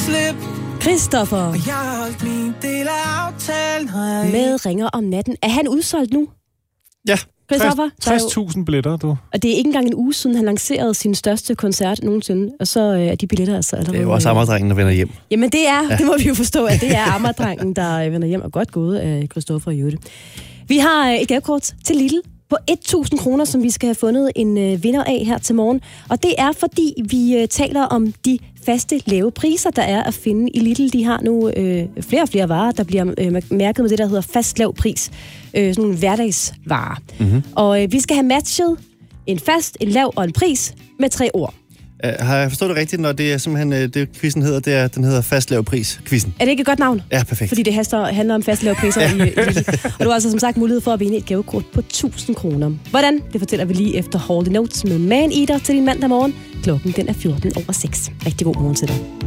slip. Christoffer. Og jeg har holdt min del af aftalen. Med Ringer om natten. Er han udsolgt nu? Ja, Christoffer? 60.000 billetter, du. Og det er ikke engang en uge siden, han lancerede sin største koncert nogensinde. Og så er de billetter altså allerede... Det er jo også Amager-drengen, der vender hjem. Jamen det må vi jo forstå, at det er Amager-drengen, der vender hjem. Og godt gået af Christoffer og Jytte. Vi har et gavekort til Lidl på 1.000 kroner, som vi skal have fundet en vinder af her til morgen. Og det er, fordi vi taler om de faste lave priser, der er at finde i Lidl. De har nu flere og flere varer, der bliver mærket med det, der hedder fast lav pris. Sådan nogle hverdagsvarer. Mm-hmm. Og vi skal have matchet en fast, en lav og en pris med 3 ord. Har jeg forstået det rigtigt, når det er simpelthen det quizzen hedder, den hedder fast lav pris quizzen? Er det ikke et godt navn? Ja, perfekt. Fordi det handler om fast lav priser i Lidl. Og du har altså som sagt mulighed for at vinde et gavekort på 1.000 kroner. Hvordan? Det fortæller vi lige efter Hold the Notes med Man Eater til din mandag morgen. Klokken den er 14:06. Rigtig god morgen til dig.